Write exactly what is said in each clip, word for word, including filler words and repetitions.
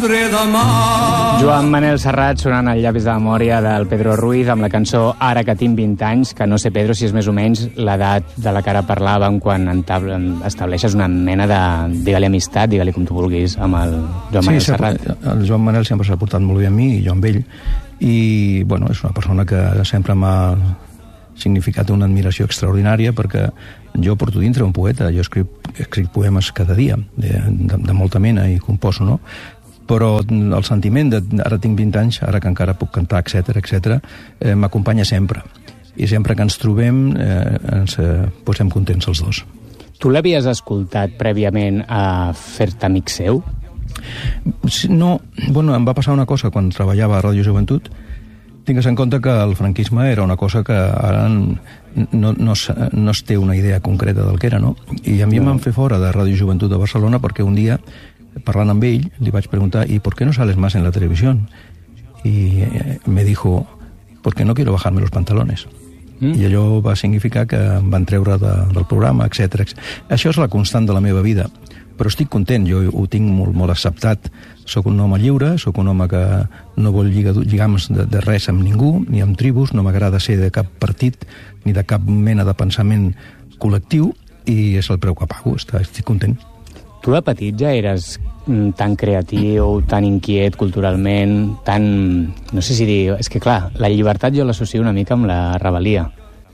voldré demà. Joan Manel Serrat sonant al llavis de memòria del Pedro Ruiz amb la cançó Ara que tinc vint anys, que no sé, Pedro, si és més o menys l'edat de la que ara parlàvem quan estableixes una mena de, digue-li amistat, digue-li com tu vulguis, amb el Joan Manel sí, Serrat. El Joan Manel sempre s'ha portat molt bé amb mi, i jo amb ell, i bueno, és una persona que sempre m'ha significat una admiració extraordinària, perquè jo porto dintre un poeta, jo escric, escric poemes cada dia, de, de, de molta mena, i composo, no? Però el sentiment de ara tinc vint anys, ara que encara puc cantar, etcètera, etcètera, eh, m'acompanya sempre. I sempre que ens trobem eh, ens eh, posem contents els dos. Tu l'havies escoltat prèviament a fer-te amic seu? No, bueno, em va passar una cosa quan treballava a Ràdio Joventut. Tingues en compte que el franquisme era una cosa que ara no, no, no es té una idea concreta del que era, no? I a mi no. Em van fer fora de Ràdio Joventut de Barcelona perquè un dia, parlant amb ell, li vaig preguntar, ¿y por qué no sales más en la televisión? Y me dijo, porque no quiero bajarme los pantalones. Mm. I allò va significar que em van treure de, del programa, etcètera. Això és la constant de la meva vida, però estic content, jo ho tinc molt, molt acceptat. Soc un home lliure, soc un home que no vol lligams de, de res amb ningú, ni amb tribus, no m'agrada ser de cap partit, ni de cap mena de pensament col·lectiu, i és el preu que pago, estic content. Tu de petit ja eres tan creatiu, tan inquiet culturalment, tan... no sé si dir... És que, clar, la llibertat jo l'associo una mica amb la rebel·lia.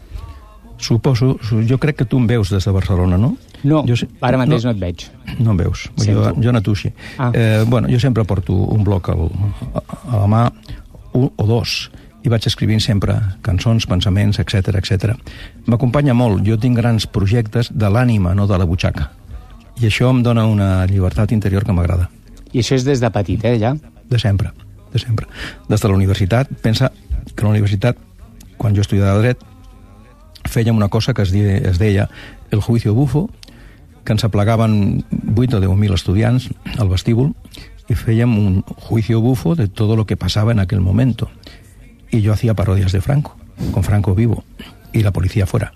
Suposo... Jo crec que tu em veus des de Barcelona, no? No, jo, ara mateix no, no et veig. No em veus. Jo, jo natuixi. Ah. Eh, bueno, jo sempre porto un bloc al, a, a la mà, un o dos, i vaig escrivint sempre cançons, pensaments, etcètera, etcètera. M'acompanya molt. Jo tinc grans projectes de l'ànima, no de la butxaca. I això em dona una llibertat interior que m'agrada. I això és des de petit, eh, ja? De sempre, de sempre. Des de la universitat, pensa que a la universitat, quan jo estudiava dret, fèiem una cosa que es, di, es deia el juicio bufo, que ens aplegaven vuit o deu mil estudiants al vestíbul i fèiem un juicio bufo de todo lo que pasaba en aquel momento. Y yo hacía parodias de Franco, con Franco vivo, y la policía fuera.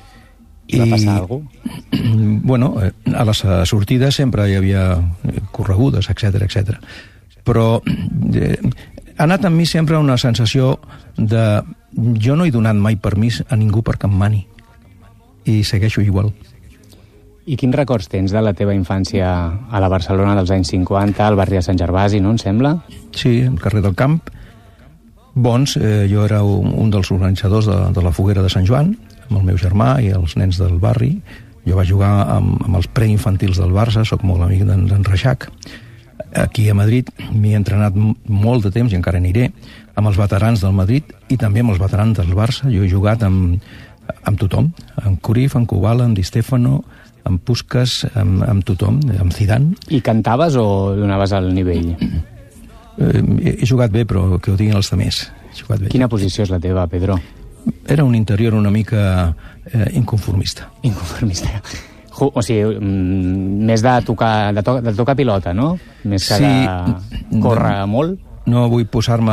I va passar alguna cosa? Bueno, a les sortides sempre hi havia corregudes, etcètera, etcètera. Però eh, ha anat amb mi sempre una sensació de... Jo no he donat mai permís a ningú perquè em mani. I segueixo igual. I quins records tens de la teva infància a la Barcelona dels anys cinquanta, al barri de Sant Gervasi, no, em sembla? Sí, al carrer del Camp. Bons, eh, jo era un, un dels organitzadors de, de la foguera de Sant Joan, amb el meu germà i els nens del barri. Jo vaig jugar amb, amb els preinfantils del Barça, sóc molt amic d'en Reixac. Aquí a Madrid m'hi he entrenat molt de temps, i encara aniré, amb els veterans del Madrid i també amb els veterans del Barça. Jo he jugat amb, amb tothom, amb Cruyff, amb Kubala, amb Di Stefano, amb Puskas, amb, amb tothom, amb Zidane. I cantaves o donaves el nivell? Eh, he jugat bé, però que ho diguin els altres. Quina posició és la teva, Pedro? Era un interior una mica eh, inconformista. Inconformista. O sigui, més de tocar, de, to, de tocar pilota, no? Més que sí, de córrer no, molt. No vull posar-me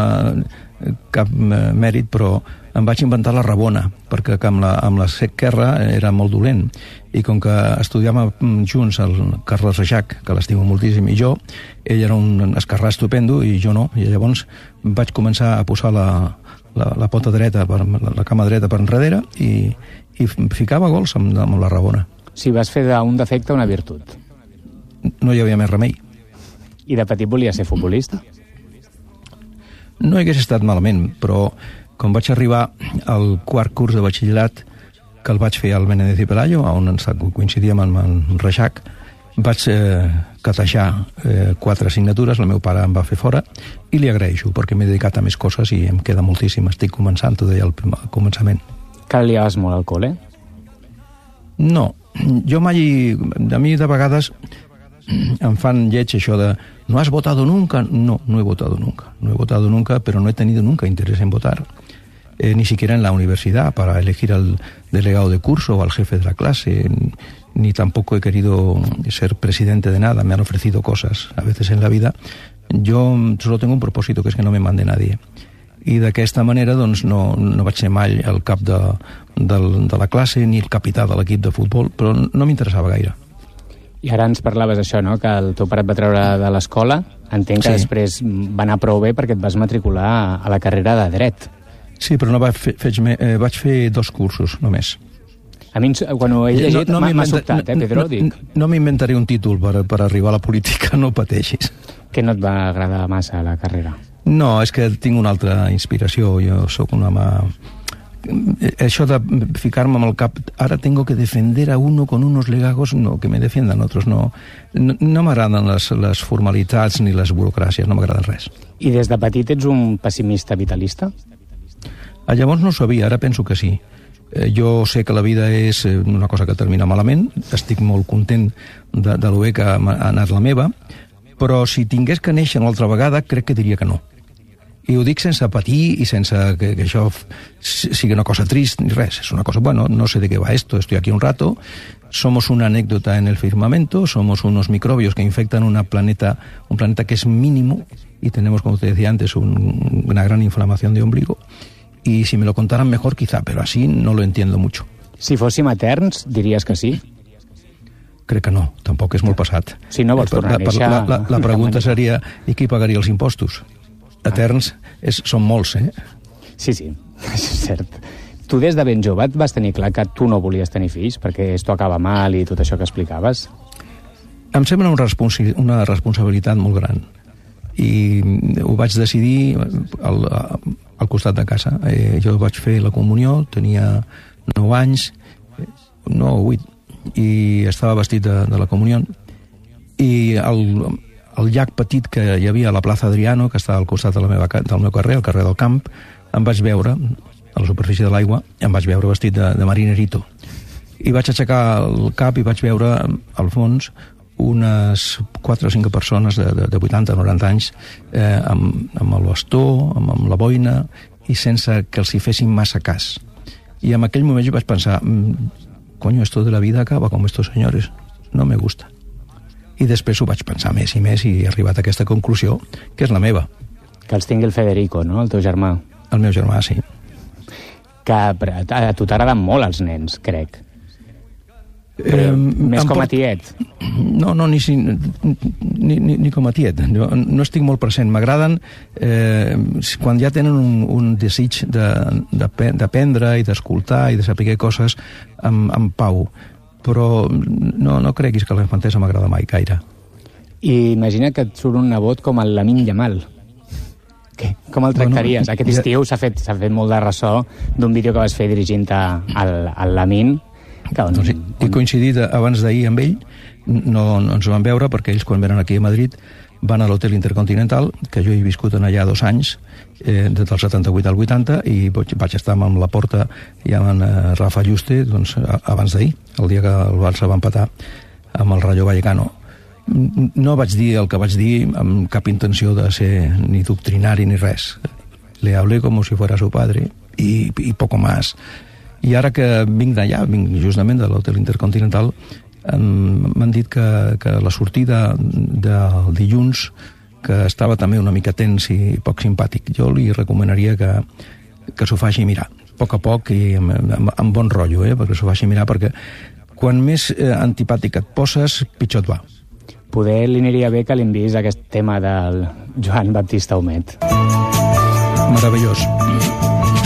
cap mèrit, però em vaig inventar la rabona, perquè amb la, amb la esquerra era molt dolent. I com que estudiàvem junts el Carles Reixac, que l'estimo moltíssim, i jo, ell era un esquerrà estupendo i jo no. I llavors vaig començar a posar la, la, la pota dreta, per, la cama dreta per enrere, i, i ficava gols amb, amb la rabona. Si vas fer d'un defecte una virtut. No hi havia més remei. I de petit volia ser futbolista? No hagués estat malament, però quan vaig arribar al quart curs de batxillerat, que el vaig fer al Menéndez y Pelayo, on ens coincidíem amb en Reixac, vaig eh, catejar eh, quatre assignatures, el meu pare em va fer fora, i li agraeixo, perquè m'he dedicat a més coses i em queda moltíssim. Estic començant, t'ho deia al començament. Que liaves molt al col·le? No, jo mai... A mi de vegades em fan lleig això de ¿no has votado nunca? No, no he votado nunca. No he votado nunca, pero no he tenido nunca interés en votar. Eh, ni siquiera en la universidad para elegir al delegado de curso o al jefe de la clase, ni tampoco he querido ser presidente de nada. Me han ofrecido cosas a veces en la vida. Yo solo tengo un propósito, que es que no me mande nadie. I d'aquesta manera doncs, no, no vaig ser mai el cap de, de, de la classe ni el capità de l'equip de futbol, però no m'interessava gaire. I ara ens parlaves això, no?, que el teu pare et va treure de l'escola. Entenc que sí. Després va anar prou bé perquè et vas matricular a la carrera de Dret. Sí, però no vaig fer, feig, eh, vaig fer dos cursos, només. A mi, quan ho he llegit, no, no m'ha sobtat, eh, Pedro? No, no, no m'inventaré un títol per, per arribar a la política, no pateixis. Que no et va agradar massa la carrera? No, és que tinc una altra inspiració. Jo sóc un home... Això de ficar-me amb el cap, ara tengo que defender a uno con unos legajos, no, que me defiendan otros, no. No, no m'agraden les, les formalitats ni les burocràcies, no m'agraden res. I des de petit ets un pessimista vitalista? A llavors no ho sabia, ara penso que sí. Eh, jo sé que la vida és una cosa que termina malament, estic molt content de, de lo bé que ha anat la meva, però si tingués que néixer una altra vegada, crec que diria que no. I ho dic sense patir i sense que, que això sigui una cosa trist ni res. És una cosa, bueno, no sé de qué va esto, estoy aquí un rato, somos una anécdota en el firmamento, somos unos microbios que infectan una planeta, un planeta que es mínimo y tenemos, como te decía antes, un, una gran inflamación de ombligo. Y si me lo contaran mejor, quizá, pero así no lo entiendo mucho. Si fóssim eterns, diries que sí? Crec que no, tampoc és molt passat. Si no vols tornar a néixer... La, la, la pregunta seria, i qui pagaria els impostos? Eterns és, són molts, eh? Sí, sí, és cert. Tu des de ben jove et vas tenir clar que tu no volies tenir fills, perquè esto acaba mal i tot això que explicaves? Em sembla una, responsi una responsabilitat molt gran. I ho vaig decidir al, al costat de casa. Eh, jo vaig fer la comunió, tenia nou anys, no, vuit, i estava vestit de, de la comunió, i el, el llac petit que hi havia a la plaça Adriano, que estava al costat de la meva, del meu carrer, al carrer del Camp, em vaig veure, a la superfície de l'aigua, em vaig veure vestit de, de marinerito. I vaig aixecar el cap i vaig veure, al fons, unes quatre o cinc persones de, de, de vuitanta o noranta anys eh, amb, amb el bastó, amb, amb la boina, i sense que els hi fessin massa cas. I en aquell moment jo vaig pensar, coño, esto de la vida acaba com estos señores, no me gusta. I després ho vaig pensar més i més i he arribat a aquesta conclusió, que és la meva. Que els tingui el Federico, no?, el teu germà. El meu germà, sí. Que a tu t'agraden molt els nens, crec. Però, eh, més com a tiet. No, no, ni, ni, ni, ni com a tiet. Jo no estic molt present. M'agraden eh, quan ja tenen un, un desig d'aprendre i d'escoltar i de saber coses amb, amb pau. Però no, no creguis que la infantesa m'agrada mai gaire. I imagina que et surt un nebot com el Lamine Yamal. Què? Com el tractaries? Bueno, aquest estiu s'ha fet, s'ha fet molt de ressò d'un vídeo que vas fer dirigint-te al, al Lamine. On... Doncs he coincidit abans d'ahir amb ell, no, no ens van veure perquè ells quan venen aquí a Madrid van a l'Hotel Intercontinental, que jo he viscut en allà dos anys, eh, des del setanta-vuit al vuitanta, i vaig estar amb la Porta i amb en Rafa Juste doncs, abans d'ahir, el dia que el Barça va empatar amb el Rayo Vallecano. No vaig dir el que vaig dir amb cap intenció de ser ni doctrinari ni res. Le hablé como si fuera su padre i, i poco más. I ara que vinc d'allà, vinc justament de l'Hotel Intercontinental, m'han dit que, que la sortida del dilluns, que estava també una mica tens i poc simpàtic, jo li recomanaria que, que s'ho faci mirar, a poc a poc i amb, amb, amb bon rotllo, eh, perquè s'ho faci mirar, perquè quan més eh, antipàtic et poses, pitjor et va. Poder li aniria bé que li enviïs aquest tema del Joan Baptista Humet. Meravellós.